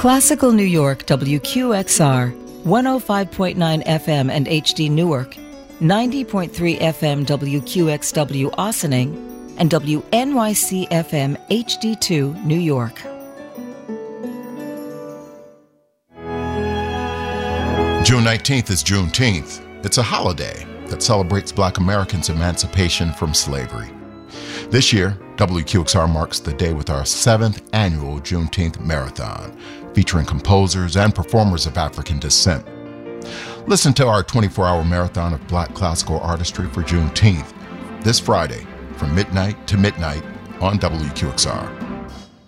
Classical New York, WQXR, 105.9 FM and HD Newark, 90.3 FM WQXW Ossining, and WNYC FM HD2 New York. June 19th is Juneteenth. It's a holiday that celebrates Black Americans' emancipation from slavery. This year, WQXR marks the day with our 7th annual Juneteenth Marathon, featuring composers and performers of African descent. Listen to our 24-hour marathon of Black classical artistry for Juneteenth this Friday from midnight to midnight on WQXR.